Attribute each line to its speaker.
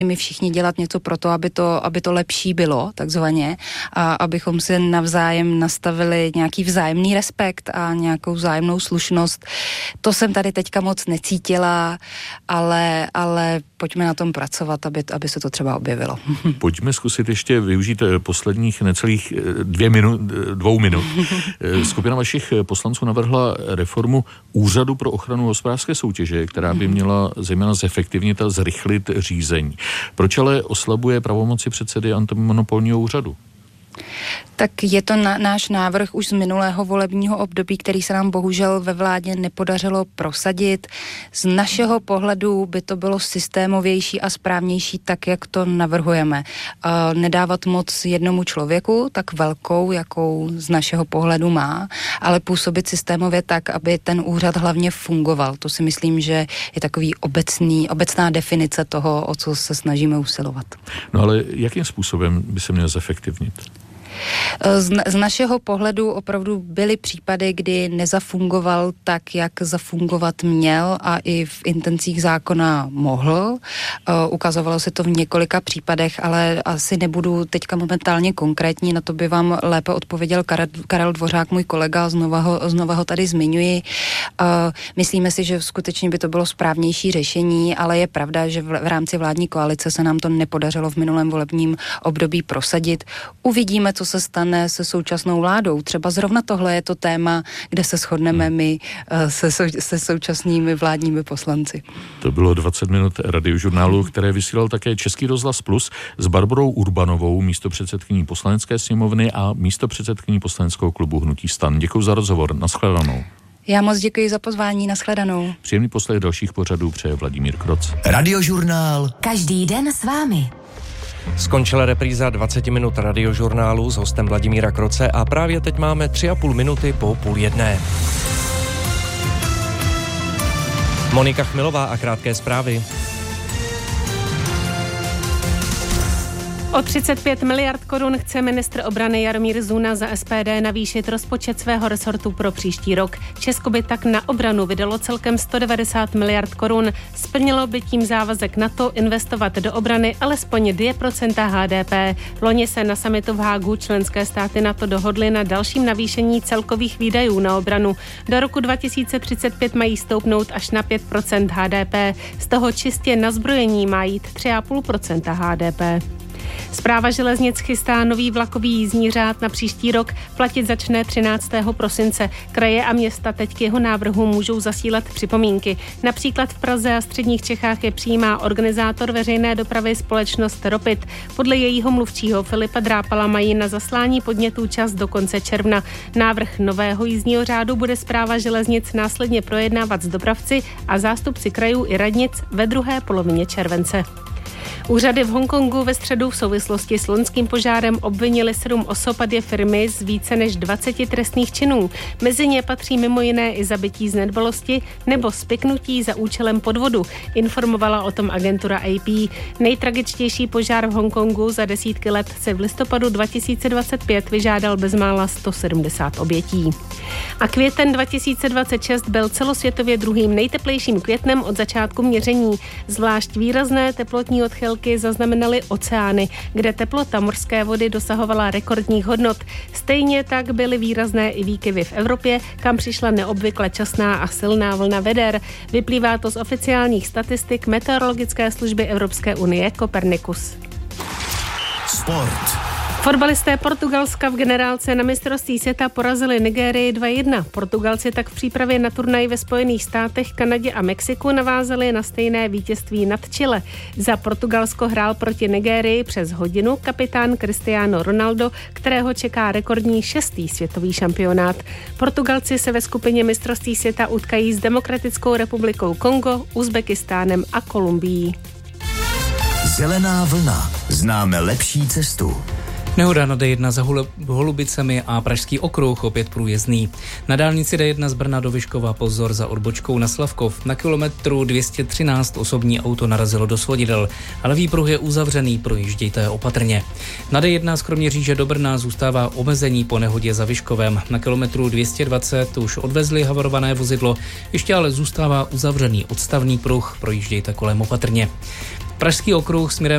Speaker 1: my všichni dělat něco pro to, aby to lepší bylo, takzvaně, a abychom si navzájem nastavili nějaký vzájemný respekt a nějakou vzájemnou slušnost. To jsem tady teďka moc necítila, ale pojďme na tom pracovat, aby se to třeba objevilo.
Speaker 2: Pojďme zkusit ještě využít posledních necelých 2 minut. Skupina vašich poslanců navrhla reformu Úřadu pro ochranu hospodářské soutěže, která by měla zejména zefektivnit a zrychlit řízení. Proč ale oslabuje pravomoci předsedy antimonopolního úřadu?
Speaker 1: Tak je to náš návrh už z minulého volebního období, který se nám bohužel ve vládě nepodařilo prosadit. Z našeho pohledu by to bylo systémovější a správnější tak, jak to navrhujeme. Nedávat moc jednomu člověku, tak velkou, jakou z našeho pohledu má, ale působit systémově tak, aby ten úřad hlavně fungoval. To si myslím, že je takový obecná definice toho, o co se snažíme usilovat.
Speaker 2: No ale jakým způsobem by se měl zefektivnit?
Speaker 1: Z našeho pohledu opravdu byly případy, kdy nezafungoval tak, jak zafungovat měl a i v intencích zákona mohl. Ukazovalo se to v několika případech, ale asi nebudu teďka momentálně konkrétní, na to by vám lépe odpověděl Karel Dvořák, můj kolega, znova ho tady zmiňuji. Myslíme si, že skutečně by to bylo správnější řešení, ale je pravda, že v rámci vládní koalice se nám to nepodařilo v minulém volebním období prosadit. Uvidíme, co se stane se současnou vládou. Třeba zrovna tohle je to téma, kde se shodneme my se současnými vládními poslanci.
Speaker 2: To bylo 20 minut radiožurnálu, které vysílal také Český rozhlas Plus s Barborou Urbanovou, místopředsedkyní Poslanecké sněmovny a místopředsedkyní poslaneckého klubu Hnutí STAN. Děkuji za rozhovor. Nashledanou.
Speaker 1: Já moc děkuji za pozvání. Nashledanou.
Speaker 2: Příjemný poslech dalších pořadů přeje Vladimír Kroc.
Speaker 3: Radiožurnál. Každý den s vámi.
Speaker 4: Skončila repríza 20 minut radiožurnálu s hostem Vladimíra Kroce a právě teď máme 3,5 minuty po 12:30. Monika Chmilová a krátké zprávy.
Speaker 5: O 35 miliard korun chce ministr obrany Jaromír Zuna za SPD navýšit rozpočet svého resortu pro příští rok. Česko by tak na obranu vydalo celkem 190 miliard korun. Splnilo by tím závazek NATO investovat do obrany alespoň 2% HDP. Loni se na summitu v Hágu členské státy NATO dohodly na dalším navýšení celkových výdajů na obranu. Do roku 2035 mají stoupnout až na 5% HDP. Z toho čistě na zbrojení má jít 3,5% HDP. Správa železnic chystá nový vlakový jízdní řád na příští rok. Platit začne 13. prosince. Kraje a města teď k jeho návrhu můžou zasílat připomínky. Například v Praze a středních Čechách je přijímá organizátor veřejné dopravy společnost Ropit. Podle jejího mluvčího Filipa Drápala mají na zaslání podnětů čas do konce června. Návrh nového jízdního řádu bude správa železnic následně projednávat s dopravci a zástupci krajů i radnic ve druhé polovině července. Úřady v Hongkongu ve středu v souvislosti s loňským požárem obvinili 7 osob a 2 firmy z více než 20 trestných činů. Mezi ně patří mimo jiné i zabití z nedbalosti nebo spiknutí za účelem podvodu, informovala o tom agentura AP. Nejtragičtější požár v Hongkongu za desítky let se v listopadu 2025 vyžádal bezmála 170 obětí. A květen 2026 byl celosvětově druhým nejteplejším květnem od začátku měření. Zvlášť výrazné teplotní odchylky zaznamenaly oceány, kde teplota morské vody dosahovala rekordních hodnot. Stejně tak byly výrazné i výkyvy v Evropě, kam přišla neobvykle časná a silná vlna veder. Vyplývá to z oficiálních statistik Meteorologické služby Evropské unie Copernicus.
Speaker 3: Sport.
Speaker 5: Fotbalisté Portugalska v generálce na mistrovství světa porazili Nigérii 2-1. Portugalci tak v přípravě na turnaj ve Spojených státech, Kanadě a Mexiku navázali na stejné vítězství nad Chile. Za Portugalsko hrál proti Nigérii přes hodinu kapitán Cristiano Ronaldo, kterého čeká rekordní 6. světový šampionát. Portugalci se ve skupině mistrovství světa utkají s Demokratickou republikou Kongo, Uzbekistánem a Kolumbií.
Speaker 3: Zelená vlna. Známe lepší cestu.
Speaker 6: Nehoda na D1 za Holubicemi a Pražský okruh opět průjezdný. Na dálnici D1 z Brna do Vyškova pozor za odbočkou na Slavkov. Na kilometru 213 osobní auto narazilo do svodidel, ale výpruh je uzavřený, projíždějte opatrně. Na D1 z Kroměříže do Brna zůstává omezení po nehodě za Vyškovem. Na kilometru 220 už odvezli havarované vozidlo, ještě ale zůstává uzavřený odstavný pruh, projíždějte kolem opatrně. Pražský okruh směrem